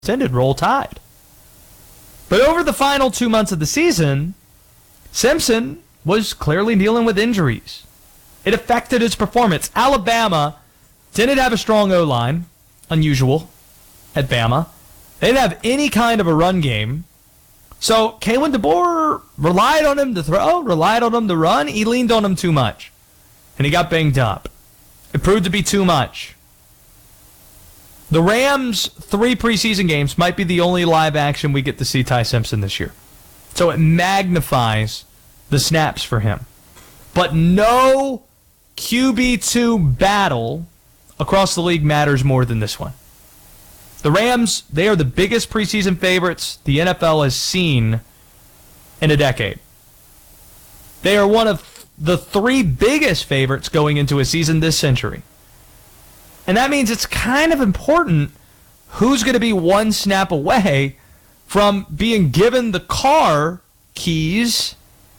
ended, Roll Tide. But over the final 2 months of the season, Simpson was clearly dealing with injuries. It affected his performance. Alabama didn't have a strong O-line, unusual at Bama. They didn't have any kind of a run game. So Kalen DeBoer relied on him to throw, relied on him to run. He leaned on him too much, and he got banged up. It proved to be too much. The Rams' 3 preseason games might be the only live action we get to see Ty Simpson this year. So it magnifies the snaps for him. But no QB2 battle across the league matters more than this one. The Rams, they are the biggest preseason favorites the NFL has seen in a decade. They are one of the 3 biggest favorites going into a season this century. And that means it's kind of important who's going to be one snap away from being given the car keys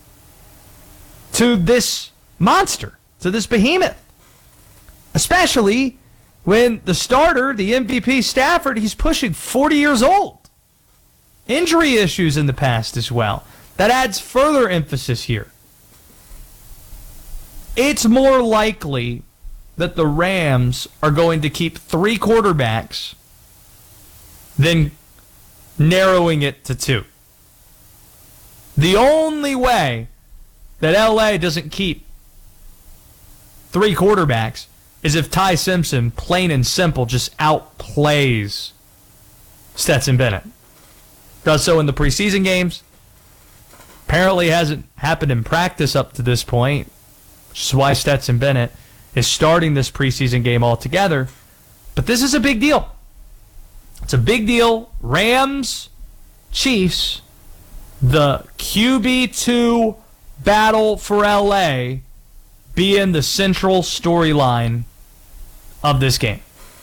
to this monster, to this behemoth. Especially when the starter, the MVP Stafford, he's pushing 40 years old. Injury issues in the past as well. That adds further emphasis here. It's more likely that the Rams are going to keep 3 quarterbacks than narrowing it to 2. The only way that LA doesn't keep 3 quarterbacks is if Ty Simpson, plain and simple, just outplays Stetson Bennett. Does so in the preseason games. Apparently hasn't happened in practice up to this point, which is why Stetson Bennett is starting this preseason game altogether. But this is a big deal. It's a big deal. Rams, Chiefs, the QB2 battle for LA being the central storyline of this game.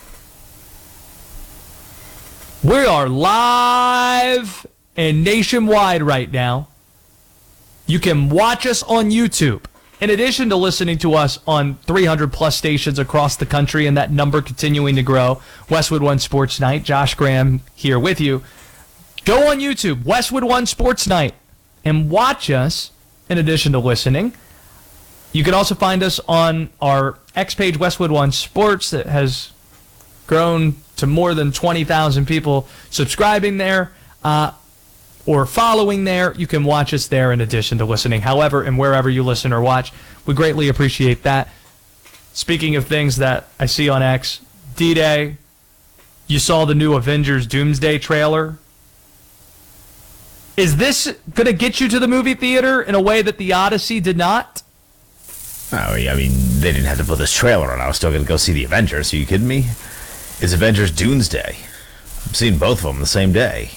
We are live and nationwide right now. You can watch us on YouTube. In addition to listening to us on 300-plus stations across the country, and that number continuing to grow, Westwood One Sports Night, Josh Graham here with you. Go on YouTube, Westwood One Sports Night, and watch us in addition to listening. You can also find us on our X page, Westwood One Sports, that has grown to more than 20,000 people subscribing there. Or following there. You can watch us there in addition to listening. However, and wherever you listen or watch, we greatly appreciate that. Speaking of things that I see on X, D-Day, you saw the new Avengers Doomsday trailer. Is this going to get you to the movie theater in a way that the Odyssey did not? Oh, yeah, I mean, they didn't have to put this trailer on. I was still going to go see the Avengers. Are you kidding me? It's Avengers Doomsday. I'm seeing both of them the same day.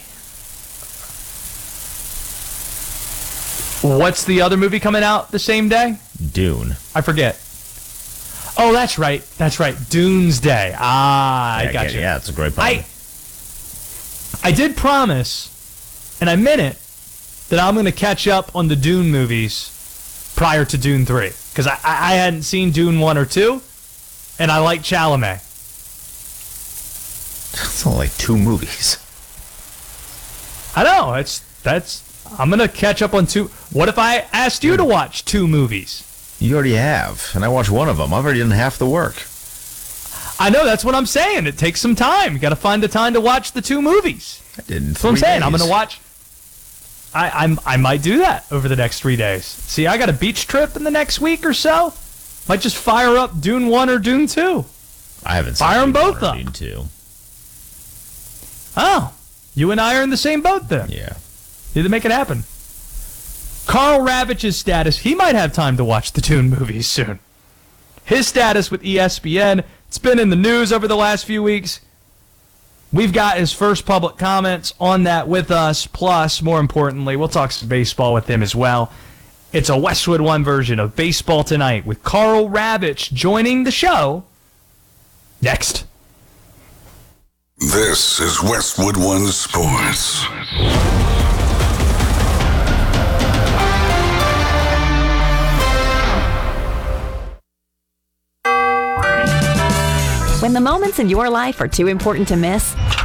What's the other movie coming out the same day? Dune. I forget. Oh, that's right. That's right. Doomsday. I got you. Yeah, it's a great pun. I did promise, and I meant it, that I'm going to catch up on the Dune movies prior to Dune 3. Because I hadn't seen Dune 1 or 2, and I like Chalamet. It's only like 2 movies. I know. I'm going to catch up on 2. What if I asked you to watch 2 movies? You already have, and I watched one of them. I've already done half the work. I know, that's what I'm saying. It takes some time. You got to find the time to watch the 2 movies. I did in 3 days. That's what I'm saying. I'm going to watch. I might do that over the next 3 days. See, I got a beach trip in the next week or so. Might just fire up Dune 1 or Dune 2. I haven't seen Fire them Dune both 1 or up. Dune 2. Oh, you and I are in the same boat then. Yeah. Need to make it happen. Carl Ravage's status, he might have time to watch the Dune movies soon. His status with ESPN, it's been in the news over the last few weeks. We've got his first public comments on that with us. Plus, more importantly, we'll talk some baseball with him as well. It's a Westwood One version of Baseball Tonight with Carl Ravage joining the show next. This is Westwood One Sports. When the moments in your life are too important to miss,